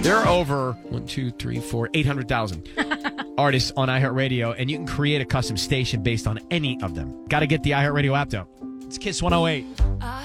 There are over 800,000 artists on iHeartRadio, and you can create a custom station based on any of them. Got to get the iHeartRadio app, though. It's Kiss 108.